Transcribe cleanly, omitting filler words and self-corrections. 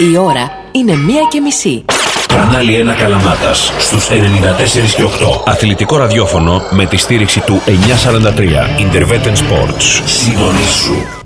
Η ώρα είναι 1:30. Κανάλι 1 Καλαμάτας στους 94 και 8. Αθλητικό ραδιόφωνο με τη στήριξη του 943 Intervetten Sports. Συντονίσου.